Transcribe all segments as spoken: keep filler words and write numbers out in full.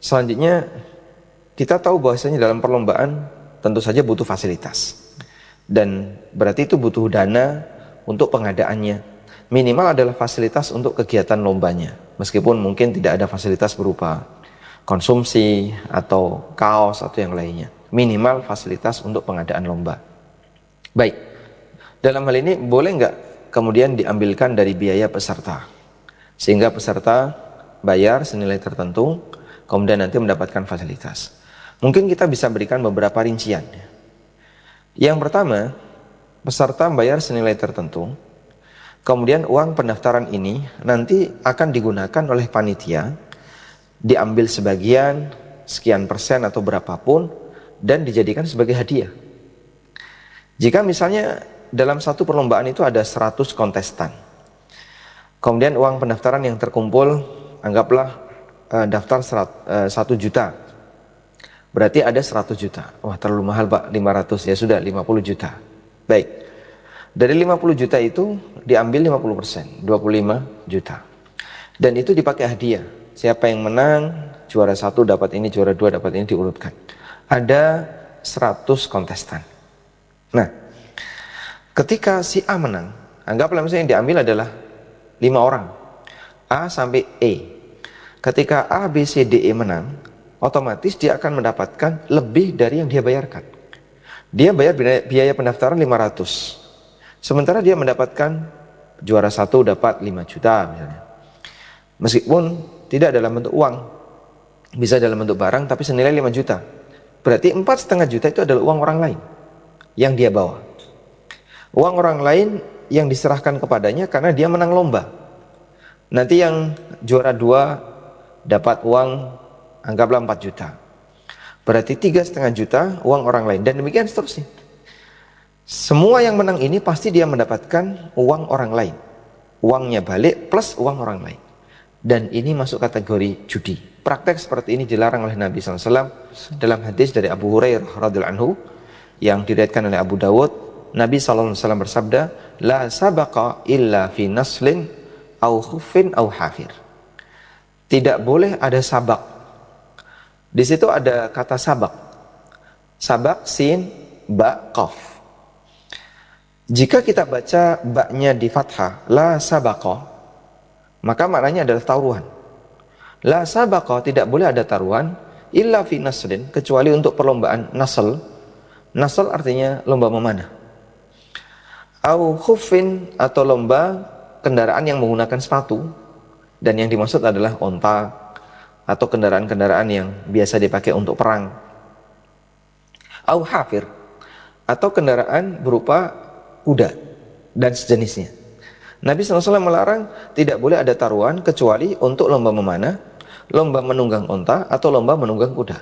Selanjutnya, kita tahu bahwasanya dalam perlombaan tentu saja butuh fasilitas. Dan berarti itu butuh dana untuk pengadaannya. Minimal adalah fasilitas untuk kegiatan lombanya. Meskipun mungkin tidak ada fasilitas berupa konsumsi atau kaos atau yang lainnya. Minimal fasilitas untuk pengadaan lomba. Baik, dalam hal ini boleh nggak kemudian diambilkan dari biaya peserta? Sehingga peserta bayar senilai tertentu, kemudian nanti mendapatkan fasilitas. Mungkin kita bisa berikan beberapa rincian. Yang pertama, peserta bayar senilai tertentu, kemudian uang pendaftaran ini nanti akan digunakan oleh panitia, diambil sebagian, sekian persen atau berapapun, dan dijadikan sebagai hadiah. Jika misalnya dalam satu perlombaan itu ada seratus kontestan, kemudian uang pendaftaran yang terkumpul, anggaplah uh, daftar satu juta, berarti ada seratus juta. Wah, terlalu mahal Pak, lima ratus, ya sudah lima puluh juta. Baik, dari lima puluh juta itu diambil lima puluh persen, dua puluh lima juta. Dan itu dipakai hadiah. Siapa yang menang, juara satu dapat ini, juara dua dapat ini, diurutkan. Ada seratus kontestan. Nah, ketika si A menang, anggaplah misalnya yang diambil adalah lima orang, A sampai E. Ketika A, B, C, D, E menang, otomatis dia akan mendapatkan lebih dari yang dia bayarkan. Dia bayar biaya pendaftaran lima ratus. Sementara dia mendapatkan juara satu dapat lima juta misalnya. Meskipun tidak dalam bentuk uang, bisa dalam bentuk barang tapi senilai lima juta. Berarti empat koma lima juta itu adalah uang orang lain yang dia bawa. Uang orang lain yang diserahkan kepadanya karena dia menang lomba. Nanti yang juara dua dapat uang anggaplah empat juta. Berarti tiga koma lima juta uang orang lain, dan demikian seterusnya. Semua yang menang ini pasti dia mendapatkan uang orang lain. Uangnya balik plus uang orang lain. Dan ini masuk kategori judi. Praktek seperti ini dilarang oleh Nabi shallallahu alaihi wasallam dalam hadis dari Abu Hurairah radhiyallahu anhu yang diriwayatkan oleh Abu Dawud. Nabi shallallahu alaihi wasallam bersabda, la sabaqa illa fi naslin au khuffin au hafir. Tidak boleh ada sabak. Di situ ada kata sabak. Sabak sin ba qaf. Jika kita baca baknya di fathah, la sabaqa, maka maknanya adalah taruhan. La sabaqa, tidak boleh ada taruhan illa fi naslin, kecuali untuk perlombaan nasl. Nasl artinya lomba memanah. Au khuffin, atau lomba kendaraan yang menggunakan sepatu, dan yang dimaksud adalah onta atau kendaraan-kendaraan yang biasa dipakai untuk perang. Au hafir, atau kendaraan berupa kuda dan sejenisnya. Nabi shallallahu alaihi wasallam melarang tidak boleh ada taruhan kecuali untuk lomba memanah, lomba menunggang onta, atau lomba menunggang kuda.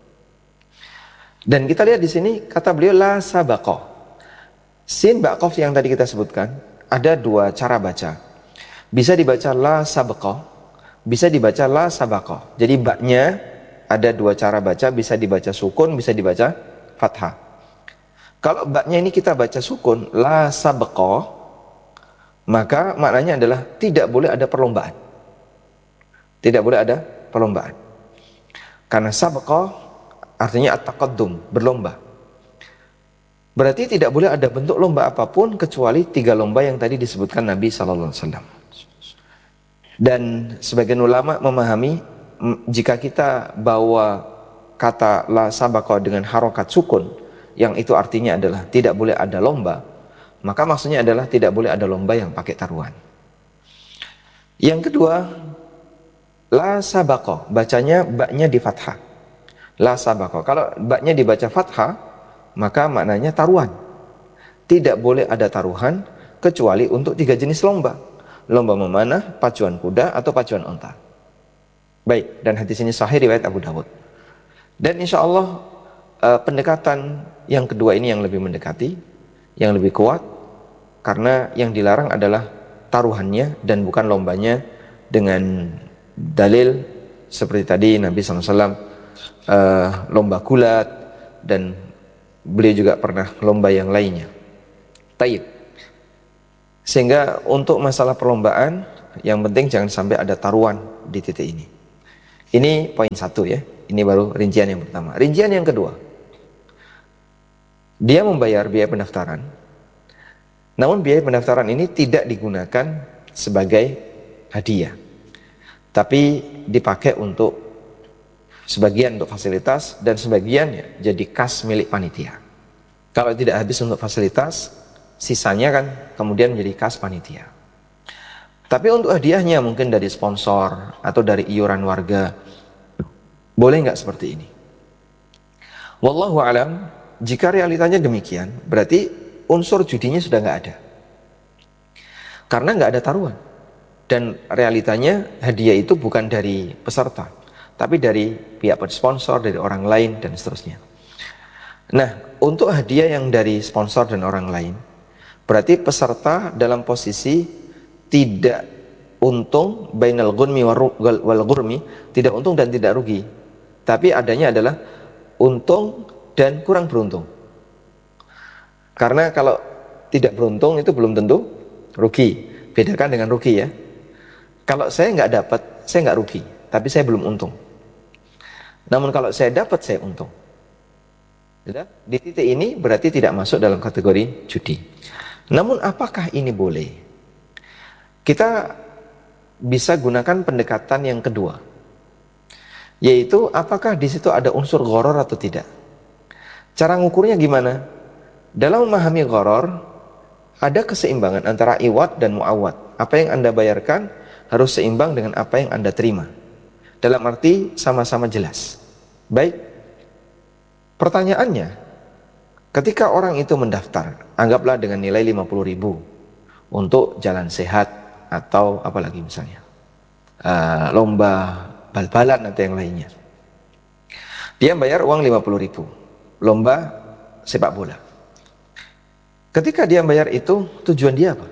Dan kita lihat di sini kata beliau la sabaqa. Sin baqaf yang tadi kita sebutkan ada dua cara baca. Bisa dibaca la sabaqa, bisa dibaca la sabaqa. Jadi baknya ada dua cara baca, bisa dibaca sukun, bisa dibaca fathah. Kalau baknya ini kita baca sukun, la sabaqa, maka maknanya adalah tidak boleh ada perlombaan. Tidak boleh ada perlombaan. Karena sabaqa artinya at-taqaddum, berlomba. Berarti tidak boleh ada bentuk lomba apapun kecuali tiga lomba yang tadi disebutkan Nabi shallallahu alaihi wasallam. Dan sebagian ulama memahami jika kita bawa kata la sabaqa dengan harokat sukun, yang itu artinya adalah tidak boleh ada lomba, maka maksudnya adalah tidak boleh ada lomba yang pakai taruhan. Yang kedua, la sabaqa, bacanya baknya di fathah. La sabaqa, kalau baknya dibaca fathah, maka maknanya taruhan. Tidak boleh ada taruhan kecuali untuk tiga jenis lomba. Lomba memanah, pacuan kuda, atau pacuan onta. Baik, dan hadis ini sahih riwayat Abu Dawud. Dan insya Allah eh, pendekatan yang kedua ini yang lebih mendekati, yang lebih kuat, karena yang dilarang adalah taruhannya dan bukan lombanya, dengan dalil seperti tadi Nabi shallallahu alaihi wasallam eh, lomba gulat, dan beliau juga pernah lomba yang lainnya. Taib. Sehingga untuk masalah perlombaan, yang penting jangan sampai ada taruhan di titik ini. Ini poin satu ya. Ini baru rincian yang pertama. Rincian yang kedua, dia membayar biaya pendaftaran. Namun biaya pendaftaran ini tidak digunakan sebagai hadiah, tapi dipakai untuk sebagian untuk fasilitas dan sebagiannya jadi kas milik panitia. Kalau tidak habis untuk fasilitas, sisanya kan kemudian menjadi kas panitia. Tapi untuk hadiahnya mungkin dari sponsor atau dari iuran warga, boleh nggak seperti ini? Wallahu alam, jika realitanya demikian, berarti unsur judinya sudah nggak ada. Karena nggak ada taruhan. Dan realitanya hadiah itu bukan dari peserta, tapi dari pihak sponsor, dari orang lain, dan seterusnya. Nah, untuk hadiah yang dari sponsor dan orang lain, berarti peserta dalam posisi tidak untung, bainal ghunmi wal ghurmi, tidak untung dan tidak rugi. Tapi adanya adalah untung dan kurang beruntung. Karena kalau tidak beruntung itu belum tentu rugi. Bedakan dengan rugi ya. Kalau saya nggak dapat, saya nggak rugi, tapi saya belum untung. Namun kalau saya dapat, saya untung. Di titik ini berarti tidak masuk dalam kategori judi. Namun apakah ini boleh? Kita bisa gunakan pendekatan yang kedua, yaitu apakah di situ ada unsur gharar atau tidak. Cara ngukurnya gimana? Dalam memahami gharar, ada keseimbangan antara iwad dan muawad. Apa yang Anda bayarkan harus seimbang dengan apa yang Anda terima. Dalam arti sama-sama jelas. Baik, pertanyaannya, ketika orang itu mendaftar, anggaplah dengan nilai lima puluh ribu untuk jalan sehat atau apalagi misalnya uh, lomba bal-balan atau yang lainnya. Dia bayar uang lima puluh ribu, lomba sepak bola. Ketika dia bayar itu, tujuan dia apa?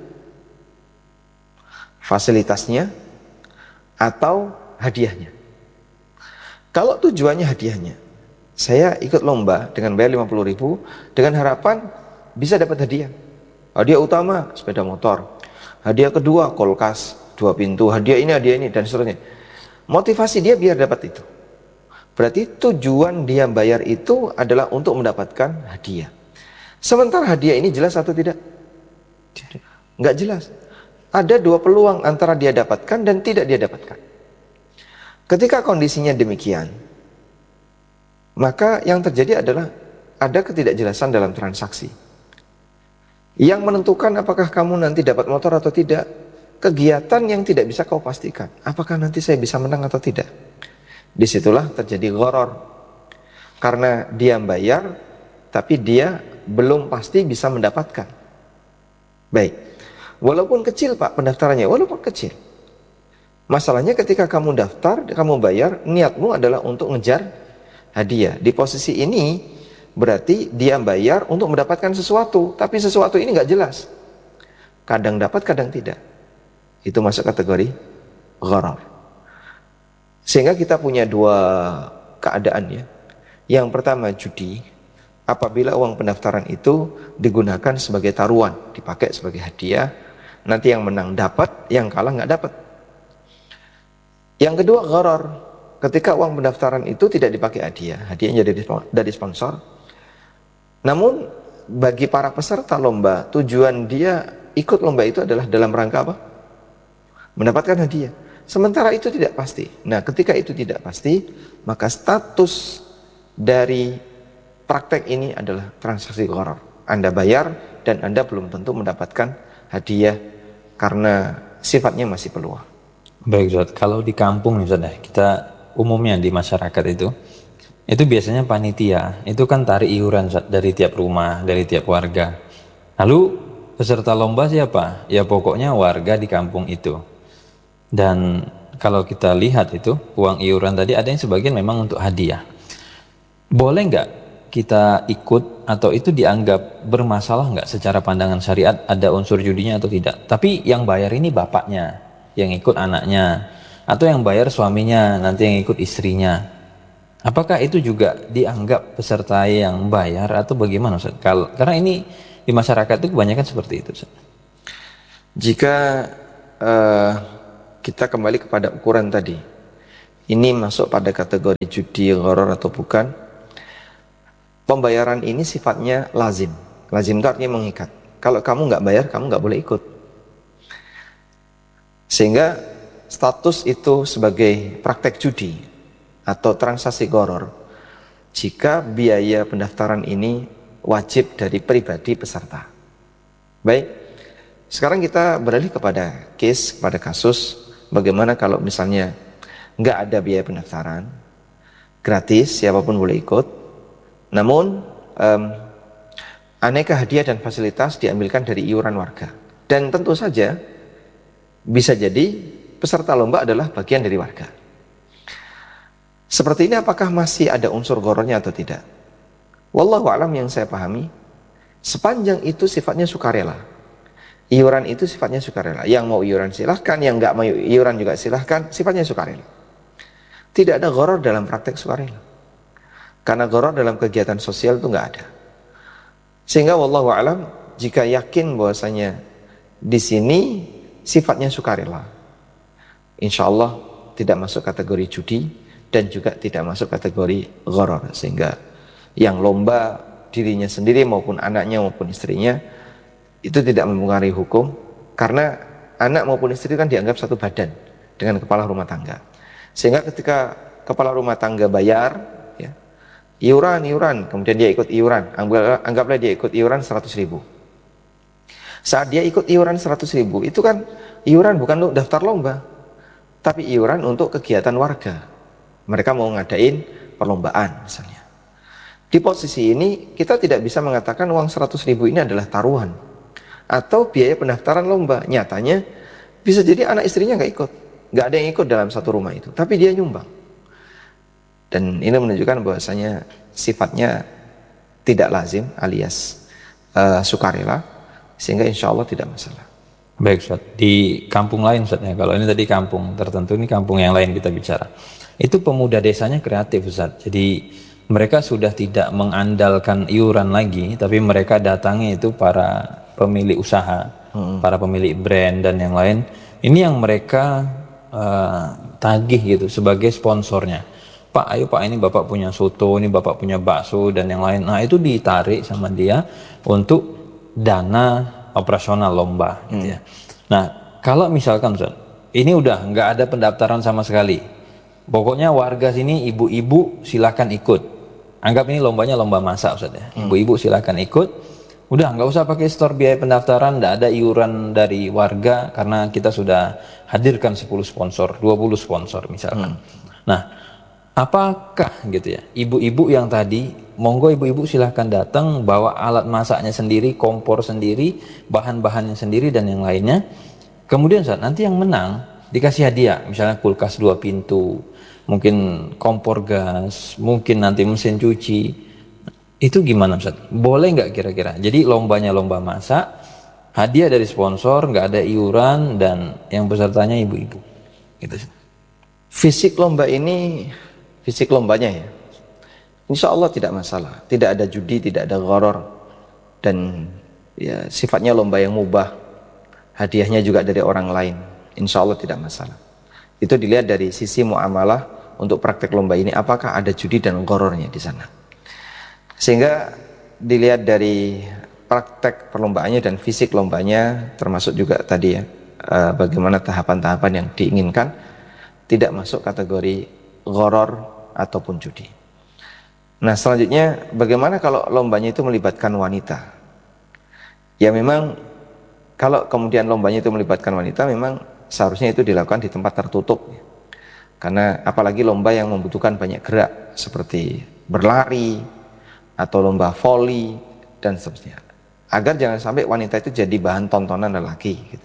Fasilitasnya atau hadiahnya? Kalau tujuannya hadiahnya, saya ikut lomba dengan bayar lima puluh ribu dengan harapan bisa dapat hadiah. Hadiah utama sepeda motor, hadiah kedua kulkas dua pintu, hadiah ini, hadiah ini, dan seterusnya. Motivasi dia biar dapat itu. Berarti tujuan dia bayar itu adalah untuk mendapatkan hadiah. Sementara hadiah ini jelas atau tidak? Enggak jelas. Ada dua peluang antara dia dapatkan dan tidak dia dapatkan. Ketika kondisinya demikian, maka yang terjadi adalah ada ketidakjelasan dalam transaksi. Yang menentukan apakah kamu nanti dapat motor atau tidak, kegiatan yang tidak bisa kau pastikan. Apakah nanti saya bisa menang atau tidak? Disitulah terjadi gharar. Karena dia bayar, tapi dia belum pasti bisa mendapatkan. Baik, walaupun kecil Pak pendaftarannya, walaupun kecil. Masalahnya ketika kamu daftar, kamu bayar, niatmu adalah untuk ngejar hadiah. Di posisi ini berarti dia bayar untuk mendapatkan sesuatu, tapi sesuatu ini nggak jelas. Kadang dapat, kadang tidak. Itu masuk kategori gharar. Sehingga kita punya dua keadaan ya. Yang pertama judi, apabila uang pendaftaran itu digunakan sebagai taruhan, dipakai sebagai hadiah, nanti yang menang dapat, yang kalah nggak dapat. Yang kedua gharar, ketika uang pendaftaran itu tidak dipakai hadiah, hadiahnya dari sponsor. Namun bagi para peserta lomba, tujuan dia ikut lomba itu adalah dalam rangka apa? Mendapatkan hadiah. Sementara itu tidak pasti. Nah, ketika itu tidak pasti, maka status dari praktek ini adalah transaksi gharar. Anda bayar dan Anda belum tentu mendapatkan hadiah karena sifatnya masih peluang. Baik Ustaz, kalau di kampung Ustaz, kita umumnya di masyarakat itu, itu biasanya panitia, itu kan tarik iuran Ustaz, dari tiap rumah, dari tiap warga. Lalu peserta lomba siapa? Ya pokoknya warga di kampung itu. Dan kalau kita lihat itu, uang iuran tadi ada yang sebagian memang untuk hadiah. Boleh nggak kita ikut atau itu dianggap bermasalah nggak secara pandangan syariat, ada unsur judinya atau tidak? Tapi yang bayar ini bapaknya, yang ikut anaknya, atau yang bayar suaminya, nanti yang ikut istrinya. Apakah itu juga dianggap peserta yang bayar atau bagaimana Ustaz? Karena ini di masyarakat itu kebanyakan seperti itu Ustaz. Jika uh, kita kembali kepada ukuran tadi, ini masuk pada kategori judi, gharar atau bukan. Pembayaran ini sifatnya lazim. Lazim itu artinya mengikat. Kalau kamu nggak bayar, kamu nggak boleh ikut. Sehingga status itu sebagai praktek judi atau transaksi gharar jika biaya pendaftaran ini wajib dari pribadi peserta. Baik, sekarang kita beralih kepada case, kepada kasus bagaimana kalau misalnya nggak ada biaya pendaftaran, gratis, siapapun boleh ikut. Namun um, aneka hadiah dan fasilitas diambilkan dari iuran warga. Dan tentu saja bisa jadi peserta lomba adalah bagian dari warga. Seperti ini apakah masih ada unsur ghararnya atau tidak? Wallahu a'lam, yang saya pahami, sepanjang itu sifatnya sukarela. Iuran itu sifatnya sukarela. Yang mau iuran silahkan, yang nggak mau iuran juga silahkan, sifatnya sukarela. Tidak ada gharar dalam praktek sukarela. Karena gharar dalam kegiatan sosial itu nggak ada. Sehingga wallahu a'lam, jika yakin bahwasanya di sini sifatnya sukarela, insya Allah tidak masuk kategori judi dan juga tidak masuk kategori gharar. Sehingga yang lomba dirinya sendiri maupun anaknya maupun istrinya itu tidak mempengaruhi hukum, karena anak maupun istri kan dianggap satu badan dengan kepala rumah tangga. Sehingga ketika kepala rumah tangga bayar iuran, iuran, kemudian dia ikut iuran, anggaplah, anggaplah dia ikut iuran seratus ribu. Saat dia ikut iuran seratus ribu, itu kan iuran bukan untuk daftar lomba, tapi iuran untuk kegiatan warga. Mereka mau ngadain perlombaan misalnya. Di posisi ini kita tidak bisa mengatakan uang seratus ribu ini adalah taruhan atau biaya pendaftaran lomba. Nyatanya bisa jadi anak istrinya nggak ikut, nggak ada yang ikut dalam satu rumah itu, tapi dia nyumbang. Dan ini menunjukkan bahwasanya sifatnya tidak lazim alias uh, sukarela, sehingga insya Allah tidak masalah. Baik Ustaz, di kampung lain Ustaz ya, kalau ini tadi kampung tertentu, ini kampung yang lain kita bicara. Itu pemuda desanya kreatif Ustaz, jadi mereka sudah tidak mengandalkan iuran lagi, tapi mereka datangi itu para pemilik usaha, hmm. para pemilik brand dan yang lain. Ini yang mereka uh, tagih gitu sebagai sponsornya. Pak, ayo Pak, ini Bapak punya soto, ini Bapak punya bakso dan yang lain. Nah itu ditarik sama dia untuk dana operasional lomba gitu ya. Nah kalau misalkan Ustaz, ini udah nggak ada pendaftaran sama sekali, pokoknya warga sini ibu-ibu silakan ikut. Anggap ini lombanya lomba masak Ustaz ya. Ibu-ibu silakan ikut. Udah nggak usah pakai store biaya pendaftaran, nggak ada iuran dari warga karena kita sudah hadirkan sepuluh sponsor, dua puluh sponsor misalkan. Hmm. Nah apakah gitu ya, ibu-ibu yang tadi, monggo ibu-ibu silahkan datang, bawa alat masaknya sendiri, kompor sendiri, bahan-bahannya sendiri dan yang lainnya. Kemudian saat nanti yang menang dikasih hadiah, misalnya kulkas dua pintu, mungkin kompor gas, mungkin nanti mesin cuci. Itu gimana Ustaz? Boleh nggak kira-kira? Jadi lombanya lomba masak, hadiah dari sponsor, nggak ada iuran dan yang pesertanya ibu-ibu. Gitu. Fisik lomba ini Fisik lombanya ya, insya Allah tidak masalah, tidak ada judi, tidak ada gharar, dan ya sifatnya lomba yang mubah, hadiahnya juga dari orang lain, insya Allah tidak masalah. Itu dilihat dari sisi muamalah untuk praktek lomba ini, apakah ada judi dan ghararnya di sana. Sehingga dilihat dari praktek perlombaannya dan fisik lombanya, termasuk juga tadi ya, bagaimana tahapan-tahapan yang diinginkan, tidak masuk kategori gharar ataupun judi. Nah selanjutnya, bagaimana kalau lombanya itu melibatkan wanita? Ya memang kalau kemudian lombanya itu melibatkan wanita, memang seharusnya itu dilakukan di tempat tertutup. Karena apalagi lomba yang membutuhkan banyak gerak, seperti berlari atau lomba voli dan seterusnya, agar jangan sampai wanita itu jadi bahan tontonan lelaki gitu.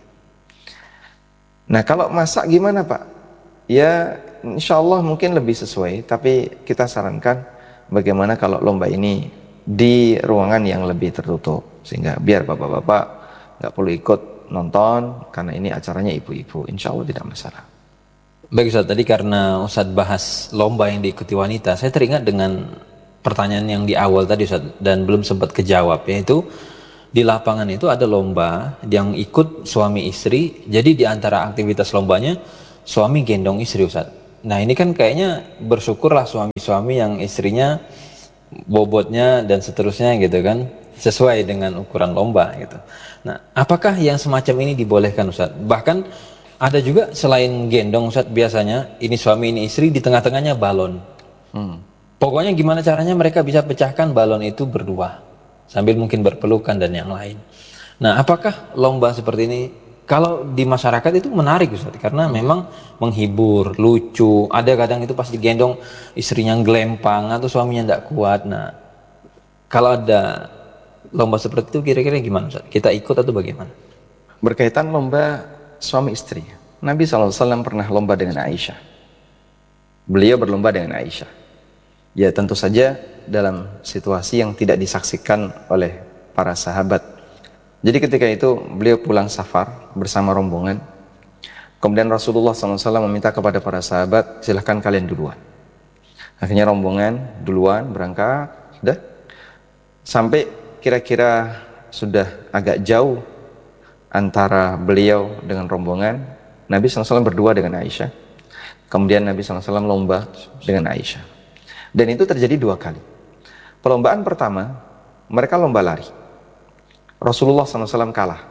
Nah kalau masak gimana Pak? Ya insya Allah mungkin lebih sesuai, tapi kita sarankan bagaimana kalau lomba ini di ruangan yang lebih tertutup, sehingga biar bapak-bapak nggak perlu ikut nonton, karena ini acaranya ibu-ibu, insya Allah tidak masalah. Baik Ustaz, tadi karena Ustaz bahas lomba yang diikuti wanita, saya teringat dengan pertanyaan yang di awal tadi Ustaz, dan belum sempat kejawab, yaitu di lapangan itu ada lomba yang ikut suami istri, jadi di antara aktivitas lombanya suami gendong istri Ustaz. Nah ini kan kayaknya bersyukurlah suami-suami yang istrinya bobotnya dan seterusnya gitu kan sesuai dengan ukuran lomba gitu. Nah apakah yang semacam ini dibolehkan Ustaz? Bahkan ada juga selain gendong Ustaz, biasanya ini suami ini istri, di tengah-tengahnya balon. Hmm. Pokoknya gimana caranya mereka bisa pecahkan balon itu berdua sambil mungkin berpelukan dan yang lain. Nah apakah lomba seperti ini kalau di masyarakat itu menarik Ustaz, karena memang menghibur, lucu. Ada kadang itu pas digendong istrinya gelempang atau suaminya tidak kuat. Nah, kalau ada lomba seperti itu kira-kira gimana Ustaz? Kita ikut atau bagaimana? Berkaitan lomba suami istri, Nabi shallallahu alaihi wasallam pernah lomba dengan Aisyah. Beliau berlomba dengan Aisyah. Ya tentu saja dalam situasi yang tidak disaksikan oleh para sahabat. Jadi ketika itu beliau pulang safar bersama rombongan. Kemudian Rasulullah shallallahu alaihi wasallam meminta kepada para sahabat, silahkan kalian duluan. Akhirnya rombongan duluan berangkat, sudah sampai kira-kira sudah agak jauh antara beliau dengan rombongan. Nabi shallallahu alaihi wasallam berdua dengan Aisyah. Kemudian Nabi shallallahu alaihi wasallam lomba dengan Aisyah. Dan itu terjadi dua kali. Perlombaan pertama, mereka lomba lari. Rasulullah shallallahu alaihi wasallam kalah.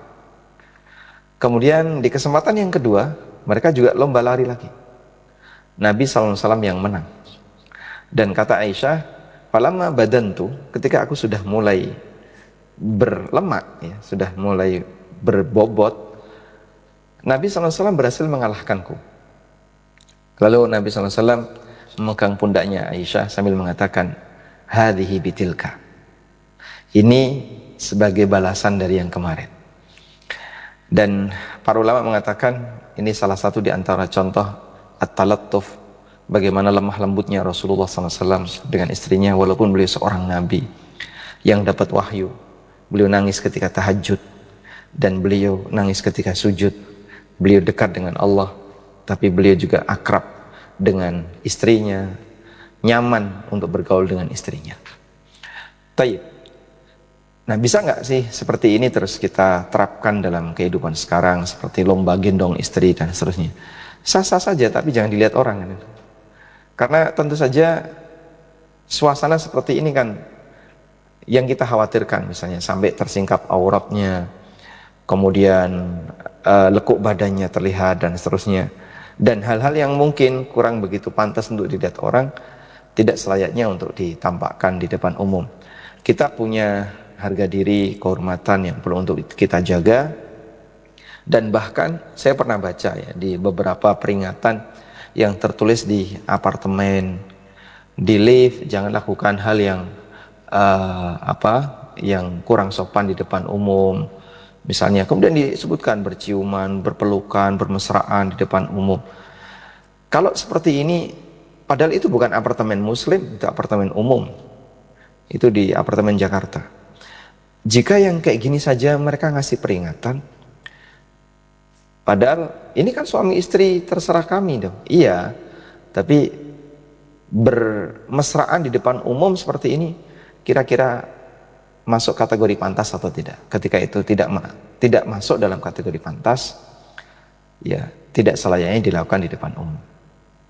Kemudian di kesempatan yang kedua, mereka juga lomba lari lagi. Nabi shallallahu alaihi wasallam yang menang. Dan kata Aisyah, falamma badantu, ketika aku sudah mulai berlemak, ya, sudah mulai berbobot, Nabi shallallahu alaihi wasallam berhasil mengalahkanku. Lalu Nabi shallallahu alaihi wasallam memegang pundaknya Aisyah sambil mengatakan, hadhihi bitilka. Ini sebagai balasan dari yang kemarin. Dan para ulama mengatakan ini salah satu di antara contoh at-talattuf, bagaimana lemah lembutnya Rasulullah shallallahu alaihi wasallam dengan istrinya, walaupun beliau seorang nabi yang dapat wahyu. Beliau nangis ketika tahajud dan beliau nangis ketika sujud. Beliau dekat dengan Allah, tapi beliau juga akrab dengan istrinya, nyaman untuk bergaul dengan istrinya. Taib. Nah bisa nggak sih seperti ini terus kita terapkan dalam kehidupan sekarang, seperti lomba gendong istri dan seterusnya? Sah-sah saja, tapi jangan dilihat orang kan? Karena tentu saja suasana seperti ini kan yang kita khawatirkan, misalnya sampai tersingkap auratnya, kemudian uh, lekuk badannya terlihat dan seterusnya, dan hal-hal yang mungkin kurang begitu pantas untuk dilihat orang, tidak selayaknya untuk ditampakkan di depan umum. Kita punya harga diri, kehormatan yang perlu untuk kita jaga. Dan bahkan saya pernah baca ya di beberapa peringatan yang tertulis di apartemen, di lift, jangan lakukan hal yang uh, apa yang kurang sopan di depan umum. Misalnya kemudian disebutkan berciuman, berpelukan, bermesraan di depan umum. Kalau seperti ini, padahal itu bukan apartemen muslim, itu apartemen umum. Itu di apartemen Jakarta. Jika yang kayak gini saja mereka ngasih peringatan, padahal ini kan suami istri terserah kami dong. Iya, tapi bermesraan di depan umum seperti ini kira-kira masuk kategori pantas atau tidak? Ketika itu tidak tidak masuk dalam kategori pantas, ya tidak selayaknya dilakukan di depan umum.